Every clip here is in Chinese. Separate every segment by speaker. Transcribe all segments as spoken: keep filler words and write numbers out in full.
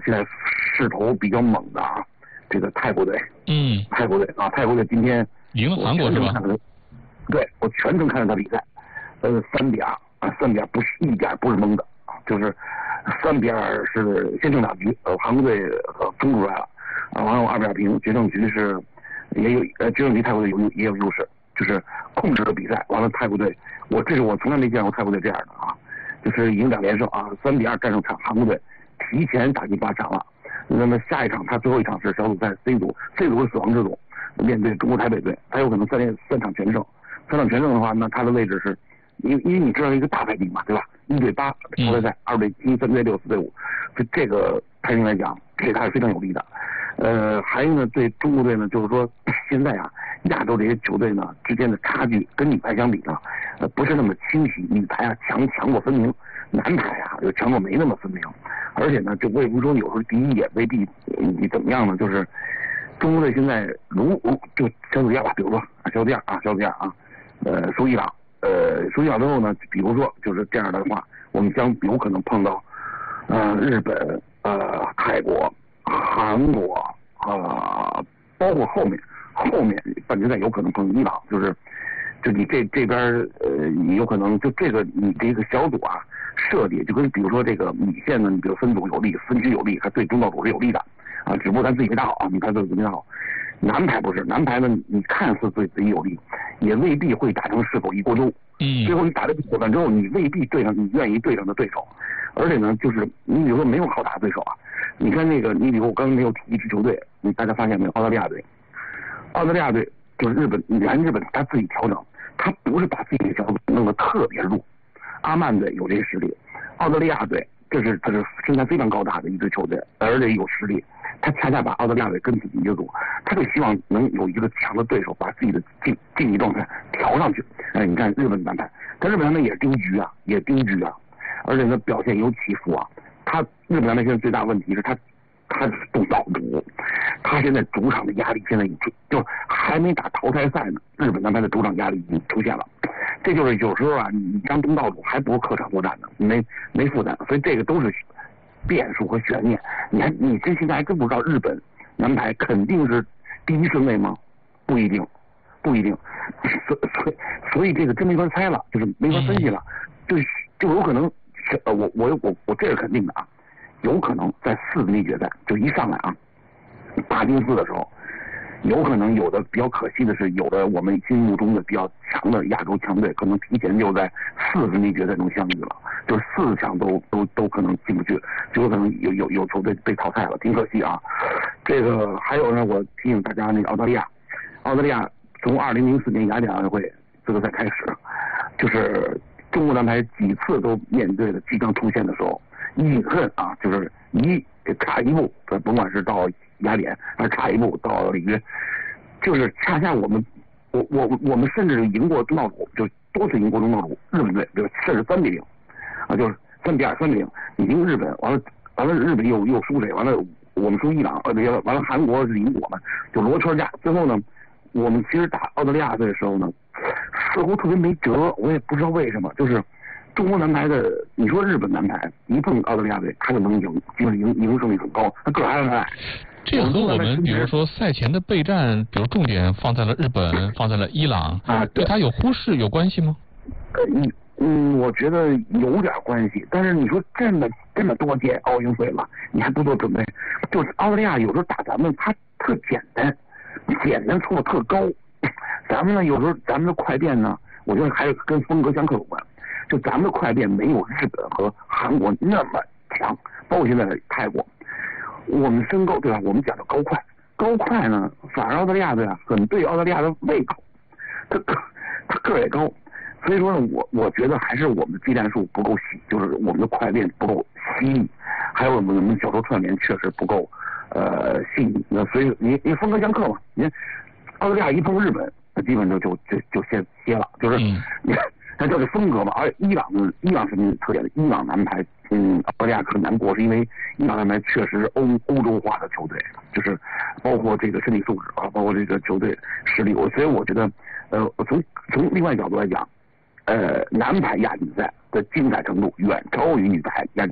Speaker 1: 现在势头比较猛的啊，这个泰国队，
Speaker 2: 嗯，
Speaker 1: 泰国队啊，泰国队今天
Speaker 2: 赢了韩国是吧？
Speaker 1: 对，我全程看着他比赛，呃，三比二啊，三比二不是一点不是蒙的啊，就是三比二是先胜两局，呃，韩国队呃冲出来了，啊，完了二比二平，决胜局是也有呃决胜局泰国队有也有优势，就是控制了比赛，完了泰国队，我这是我从来没见过泰国队这样的啊，就是赢两连胜啊，三比二战胜场韩国队，提前打进八强了。那么下一场他最后一场是小组赛 C 组 ，C 组是死亡之组，面对中国台北队，他有可能三连三场全胜。三场全胜的话，那他的位置是，因为因为你知道一个大排名嘛，对吧？一对八淘汰赛，二对七，三对六，四对五，就这个排名来讲，对他是非常有利的。呃，还有呢，对中国队呢，就是说现在啊，亚洲这些球队呢之间的差距跟女排相比呢，呃，不是那么清晰。女排啊强强弱分明，男排啊有强弱没那么分明。而且呢，就我也不说有时候第一也未必你怎么样呢，就是中国队现在如如就小组第二吧，比如说啊小组第二啊小组第二啊。呃，输伊朗，呃，输伊朗之后呢，比如说就是这样的话，我们将有可能碰到，呃，日本、呃，泰国、韩国，呃，包括后面后面半决赛有可能碰伊朗，就是，就你这这边呃，你有可能就这个你这个小组啊设计就跟比如说这个米线呢，你比如分组有利，分区有利，它对中道组是有利的啊，只不过咱自己没打好啊，你看自己没打好。男排不是，男排呢，你看似对自己有利，也未必会打成势头一锅粥。
Speaker 2: 嗯，
Speaker 1: 最后你打这个果断之后，你未必对上你愿意对上的对手，而且呢，就是你比如说没有好打的对手啊，你看那个，你比如我刚才没有提一支球队，你大家发现没有？澳大利亚队，澳大利亚队就是日本，原日本他自己调整，他不是把自己的小组弄得特别弱，阿曼队有这个实力，澳大利亚队这是这是身材非常高大的一支球队，而且有实力。他恰恰把澳大利亚队跟自己一个组，他就希望能有一个强的对手，把自己的竞竞技状态调上去。哎，你看日本男排，但日本男排也丢局啊，也丢局啊，而且呢表现有起伏啊。他日本男排现在最大问题是他，他是东道主，他现在主场的压力现在已经就还没打淘汰赛呢，日本男排的主场压力已经出现了。这就是有时候啊，你当东道主还不如客场作战呢，没没负担，所以这个都是变数和悬念。你还你这现在还真不知道日本男排肯定是第一顺位吗？不一定，不一定。所所以所以这个真没法猜了，就是没法分析了，就就有可能，呃，我我我我这是肯定的啊，有可能在四个内决赛就一上来啊，八进四的时候。有可能有的比较可惜的是，有的我们心目中的比较强的亚洲强队，可能提前就在四个内决赛中相遇了，就是四强都都都可能进不去，就有可能有有有球队被淘汰了，挺可惜啊。这个还有呢，我提醒大家，那个澳大利亚，澳大利亚从二零零四年雅典奥运会资格赛开始，就是中国男排几次都面对了即将出现的时候，隐恨啊，就是一差一步，甭管是到雅典还差一步到里约，就是恰恰我们，我我我们甚至赢过东道主，就多次赢过东道主日本队，就甚至三比零，啊，就是三比二、三比零，你赢日本，完了完了日本又又输谁？完了我们输伊朗，呃，完了韩国是赢我们，就罗圈架。最后呢，我们其实打澳大利亚队的时候呢，似乎特别没辙，我也不知道为什么，就是。中国男排的，你说日本男排一碰澳大利亚队，他就能赢，基本赢赢胜率很高，他个儿还很矮。
Speaker 2: 这和我们比如说赛前的备战，比如重点放在了日本，放在了伊朗
Speaker 1: 啊，
Speaker 2: 对他有忽视有关系吗？
Speaker 1: 嗯嗯，我觉得有点关系，但是你说这么这么多届奥运会了，你还不做准备，就是澳大利亚有时候打咱们，他特简单，简单错特高，咱们呢有时候咱们的快变呢，我觉得还是跟风格相克有关。就咱们的快变没有日本和韩国那么强，包括现在的泰国，我们身高对吧？我们讲的高快，高快呢，反而澳大利亚队啊，很对澳大利亚的胃口，他他个儿也高，所以说呢，我我觉得还是我们的技战术不够细，就是我们的快变不够犀利，还有我们我们小球串联确实不够呃细腻。那所以你你风格相克嘛，你看澳大利亚一碰日本，那基本就就就就歇歇了，就是你。嗯它就是风格嘛，而伊朗呢，伊朗是什么特点呢？伊朗男排，嗯，澳大利亚很难过，是因为伊朗男排确实是欧欧洲化的球队，就是包括这个身体素质啊，包括这个球队实力，我所以我觉得，呃，从从另外角度来讲，呃，男排亚锦赛的精彩程度远超于女排亚锦赛，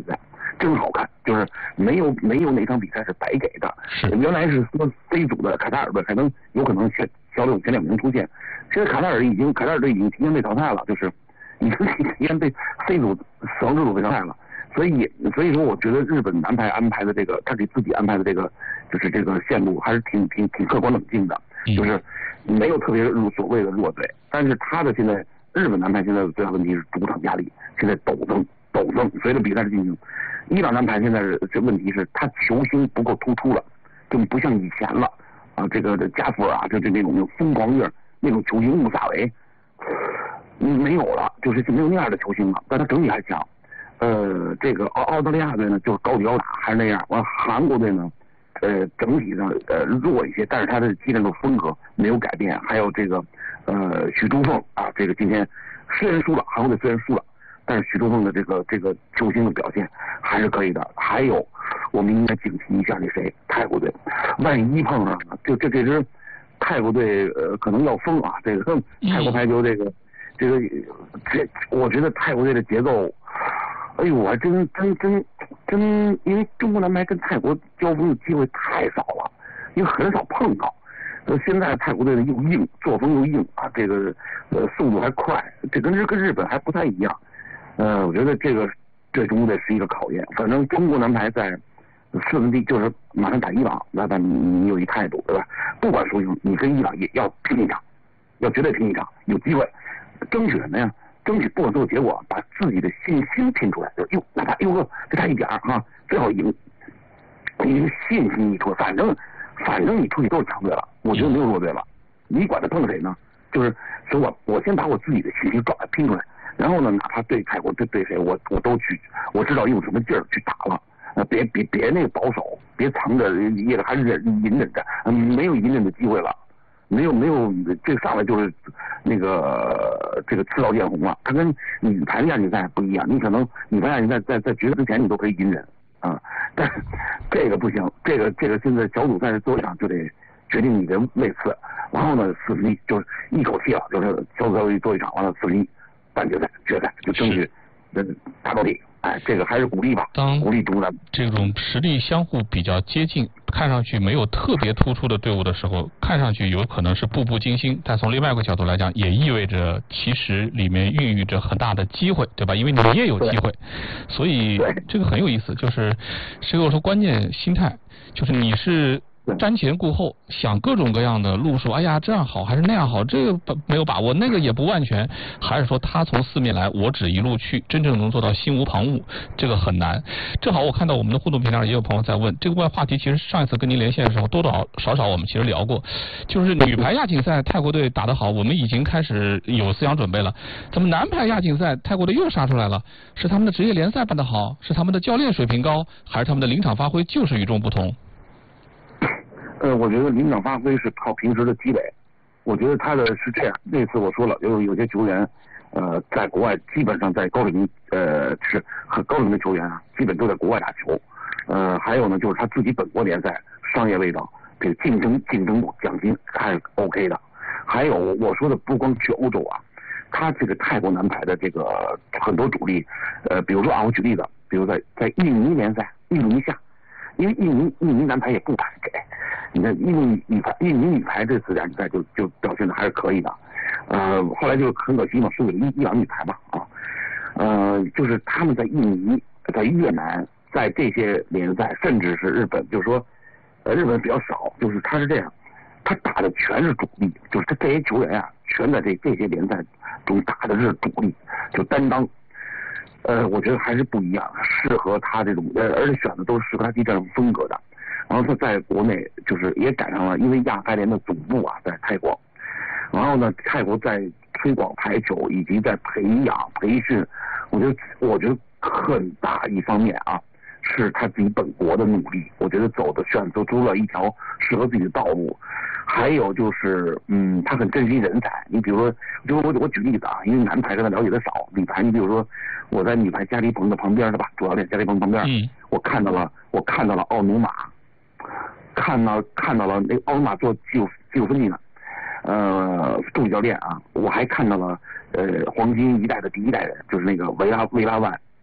Speaker 1: 真好看，就是没有没有哪场比赛是白给的。原来是说 C 组的卡塔尔队还能有可能前小组前两名出现，现在卡塔尔已经卡塔尔队已经提前被淘汰了，就是已经提前被 C 组死亡之组被淘汰了。所以所以说，我觉得日本男排安排的这个，他给自己安排的这个，就是这个线路还是挺挺挺客观冷静的，就是没有特别入所谓的弱队。但是他的现在日本男排现在的最大问题是主场压力现在陡增陡增，随着比赛的进行，伊朗男排现在这问题是他球星不够突出了，就不像以前了啊，这个加夫尔啊，就这那种那种疯狂劲儿那种球星穆萨维，嗯没有了，就是没有那样的球星了，但他整体还强。呃，这个澳澳大利亚队呢，就是高举高打还是那样。完，韩国队呢，呃，整体上呃弱一些，但是他的技战术风格没有改变。还有这个呃许朱凤啊，这个今天虽然输了，韩国队虽然输了，但是许朱凤的这个这个球星的表现还是可以的。还有，我们应该警惕一下那谁泰国队，万一碰上了，就这这支泰国队呃可能要疯啊！这个泰国排球这个这个这，我觉得泰国队的节奏。哎呦，我还真真真真，因为中国男排跟泰国交锋的机会太少了，因为很少碰到。呃，现在泰国队的又硬，作风又硬啊，这个呃速度还快，这跟日跟日本还不太一样。呃，我觉得这个对中国队是一个考验。反正中国男排在四分之一就是马上打伊朗，那你你有一态度对吧？不管输赢，你跟伊朗也要拼一场，要绝对拼一场，有机会，争取什么呀？争取不管最后结果，把自己的信心拼出来。就哟，哪怕哟个就差一点儿哈，最好赢。你的信心一出，反正反正你出去都是强队了，我觉得没有弱队了。你管他碰谁呢？就是说我我先把我自己的信心状态拼出来，然后呢，哪怕对泰国对对谁，我我都去，我知道用什么劲儿去打了。呃，别别别那个保守，别藏着掖着还忍隐忍着，嗯，没有隐忍的机会了。没有没有，这上来就是那个这个刺刀见红了。它跟女排的亚锦赛不一样，你可能女排亚锦赛在在决赛之前你都可以隐忍啊，但是这个不行，这个这个现在小组赛的最后一场就得决定你的位次，然后呢四分一就是一口气了，就是小组赛最后一场完了四分一半决赛决赛就争取嗯打到底。哎，这个还是鼓励吧，
Speaker 2: 当
Speaker 1: 鼓励中南
Speaker 2: 这种实力相互比较接近，看上去没有特别突出的队伍的时候，看上去有可能是步步惊心，但从另外一个角度来讲，也意味着其实里面孕育着很大的机会，对吧？因为你也有机会，所以这个很有意思，就是这个说关键心态，就是你是瞻前顾后，想各种各样的路数，哎呀这样好还是那样好，这个没有把握，那个也不万全，还是说他从四面来，我只一路去，真正能做到心无旁骛，这个很难。正好我看到我们的互动平台上也有朋友在问这个话题，其实上一次跟您连线的时候多多少少我们其实聊过，就是女排亚锦赛泰国队打得好，我们已经开始有思想准备了。咱们男排亚锦赛泰国队又杀出来了，是他们的职业联赛办得好，是他们的教练水平高，还是他们的临场发挥就是与众不同？
Speaker 1: 呃，我觉得临场发挥是靠平时的积累。我觉得他的是这样，那次我说了，有有些球员，呃，在国外基本上在高水平，呃，是很高水平的球员啊，基本都在国外打球。呃，还有呢，就是他自己本国联赛商业味道，这个竞争竞争度奖金还是 OK 的。还有我说的不光去欧洲啊，他这个泰国男排的这个很多主力，呃，比如说啊，我举例子，比如在在印尼联赛，印尼下。因为印尼印尼男排也不敢给，你看印尼女排印尼女排这次亚锦赛就就表现的还是可以的，呃，后来就很可惜嘛，输给伊伊朗女排嘛啊，呃，就是他们在印尼、在越南、在这些联赛，甚至是日本，就是说，呃，日本比较少，就是他是这样，他打的全是主力，就是他这些球员啊，全在这这些联赛中打的是主力，就担当。呃，我觉得还是不一样，适合他这种，呃，而且选的都是适合他这种风格的。然后他在国内就是也赶上了，因为亚排联的总部啊在泰国，然后呢，泰国在推广排球以及在培养培训，我觉得我觉得很大一方面啊，是他自己本国的努力，我觉得走的选择出了一条适合自己的道路。还有就是，嗯，他很珍惜人才。你比如说，就我我举例子啊，因为男排跟他了解的少，女排你比如说，我在女排加利鹏的旁边的吧，主教练加利鹏旁边，嗯，我看到了，我看到了奥努马，看到看到了那奥努马做技术技术分析呢，呃，助理教练啊，我还看到了呃黄金一代的第一代人，就是那个维拉维拉万，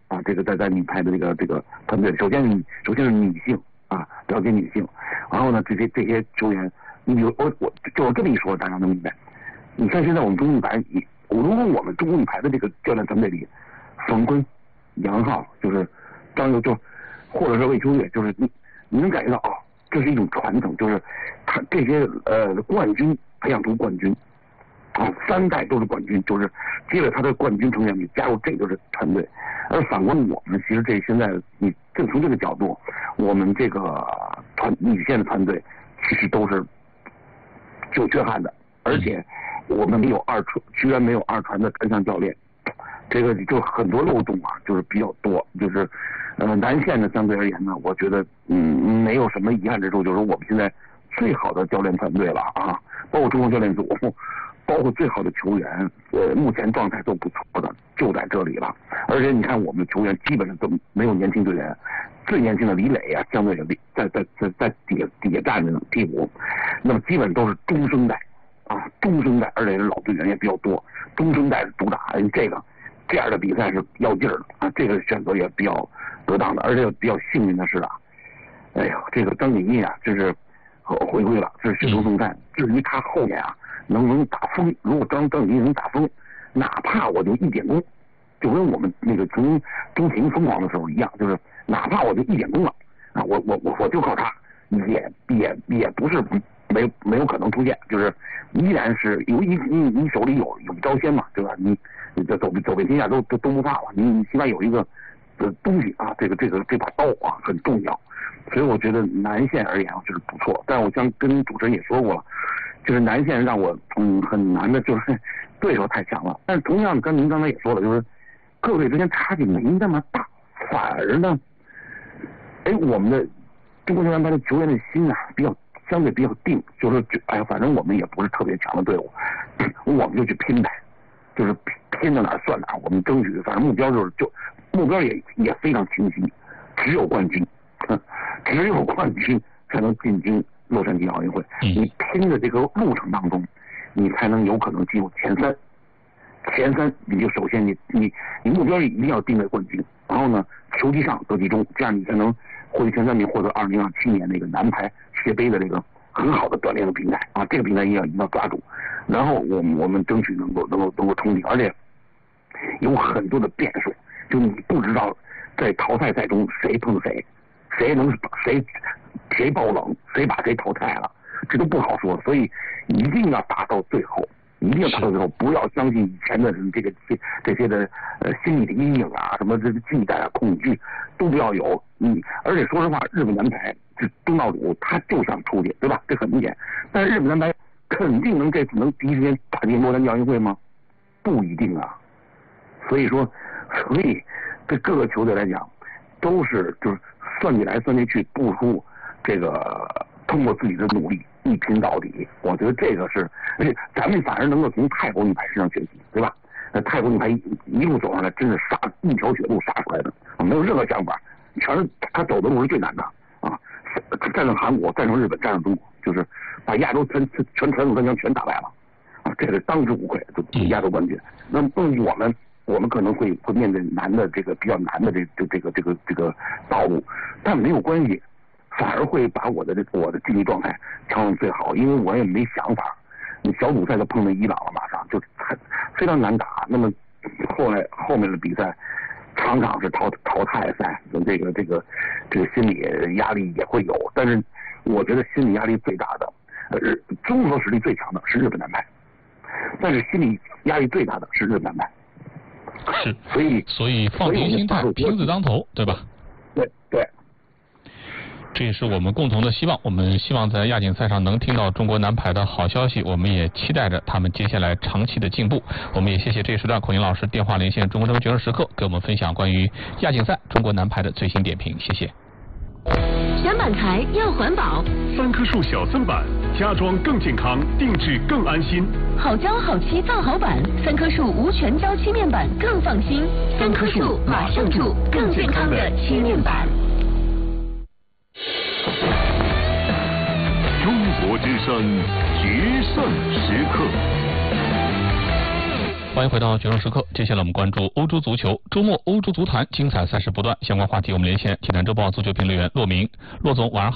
Speaker 1: 啊，这个在在女排的这个这个团队，首先是首先是女性啊，了解女性，然后呢，这些这些球员，你比如我我就我这么一说，大家能明白。你看现在我们中国女排，如果我们中国女排的这个教练团队里，冯坤、杨浩，就是张佑，就或者是魏秋月，就是你你能感觉到哦，这是一种传承，就是他这些呃冠军培养出冠军。啊，三代都是冠军，就是接着他的冠军成员里加入这个是团队，而反观我们，其实这现在你正从这个角度，我们这个团女线的团队其实都是就缺憾的，而且我们没有二传，居然没有二传的专项教练，这个就很多漏洞啊，就是比较多，就是呃男线呢相对而言呢，我觉得嗯没有什么遗憾之处，就是我们现在最好的教练团队了啊，包括中国教练组。包括最好的球员，呃，目前状态都不错的，就在这里了。而且你看，我们的球员基本上都没有年轻队员，最年轻的李磊啊，相对在在在在底下底下站着呢，替补。那么基本都是中生代啊，中生代，而且是老队员也比较多，中生代主打。这个这样的比赛是要劲儿的啊，这个选择也比较得当的，而且比较幸运的是啊，哎呀，这个张景毅啊，这是回归了，这是雪中送炭。至于他后面啊。能不能打封？如果张张景毅能打封，哪怕我就一点功，就跟我们那个从周婷疯狂的时候一样，就是哪怕我就一点功了啊，我我我我就靠他，也也也不是没没有可能出现，就是依然是有你你你手里有有招先嘛，对吧？你你这走走遍天下都都都不怕了，你你起码有一个呃东西啊，这个这个这把刀啊很重要，所以我觉得南线而言就是不错，但我像跟主持人也说过了。就是南线让我嗯很难的，就是对手太强了。但是同样，跟您刚才也说了，就是各队之间差距没那么大，反而呢，哎，我们的中国男排的球员的心啊，比较相对比较定，就是说，哎呀，反正我们也不是特别强的队伍，我们就去拼呗，就是拼到哪儿算哪儿，我们争取，反正目标就是就目标也也非常清晰，只有冠军，只有冠军才能进军洛杉矶奥运会，你拼的这个路程当中，你才能有可能进入前三。前三，你就首先你你你目标一定要定在冠军，然后呢，球技上得集中，这样你才能获得前三名，获得二零二七年那个男排世界杯的这个很好的锻炼的平台啊，这个平台一定要一定要抓住，然后我们我们争取能够能够能够冲击，而且有很多的变数，就你不知道在淘汰赛中谁碰谁，谁能谁。谁爆冷，谁把谁淘汰了，这都不好说，所以一定要打到最后，一定要打到最后，不要相信以前的这个这这些的呃心理的阴影啊，什么这个忌惮啊、恐惧都不要有。嗯，而且说实话，日本男排这东道主他就想出去，对吧？这很明显。但是日本男排肯定能这次能第一时间打进洛杉矶奥运会吗？不一定啊。所以说，所以对各个球队来讲，都是就是算计来算计去，不出。这个通过自己的努力一拼到底，我觉得这个是，而且咱们反而能够从泰国女排身上学习，对吧？那泰国女排一一路走上来，真是杀一条血路杀出来的，没有任何想法，全是他走的路是最难的啊！战胜韩国，战胜日本，战胜中国，就是把亚洲全全传统三强全打败了啊！这个当之无愧，就亚洲冠军。那么我们我们可能会会面对难的这个比较难的这这这个这个这个道路，但没有关系。反而会把我的这我的竞技状态调整最好，因为我也没想法。你小组赛就碰到伊朗了，马上就很非常难打。那么后来后面的比赛，场场是淘淘汰赛，这个这个这个心理压力也会有。但是我觉得心理压力最大的，呃，综合实力最强的是日本男排，但是心理压力最大的是日本男排。
Speaker 2: 是，
Speaker 1: 所以
Speaker 2: 所以放平心态，拼字当头，对吧？
Speaker 1: 对对。
Speaker 2: 这也是我们共同的希望，我们希望在亚锦赛上能听到中国男排的好消息，我们也期待着他们接下来长期的进步。我们也谢谢这一时段孔颖老师电话连线中国争决胜时刻，给我们分享关于亚锦赛中国男排的最新点评，谢谢。
Speaker 3: 选板材要环保，
Speaker 4: 三棵树小森板，家装更健康，定制更安心。
Speaker 3: 好胶好漆造好板，三棵树无全胶漆面板更放心。三棵树马上住更健康的漆面板。
Speaker 4: 中国之声决胜时刻。
Speaker 2: 欢迎回到决胜时刻，接下来我们关注欧洲足球。周末欧洲足坛精彩赛事不断，相关话题我们连线《体坛周报》足球评论员骆明。骆总，晚上好。